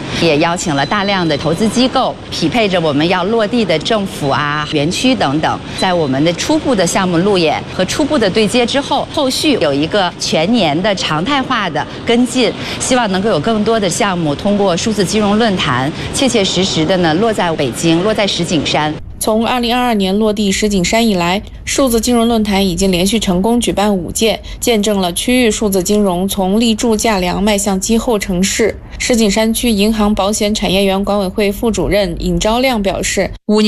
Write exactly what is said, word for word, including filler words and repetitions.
也邀请了大量的投资机构，匹配着我们要落地的政府啊、园区等等，在我们的初步的项目路演和初步的对接之后，后续有一个全年的常态化的跟进，希望能够有更多的项目通过数字金融论坛，切切实实的呢落在北京，落在石景山。 从二零二二年落地石景山以来，数字金融论坛已经连续成功举办五届，见证了区域数字金融从立柱架梁迈向今后城市。石景山区银行保险产业园管委会副主任尹昭亮表示，五年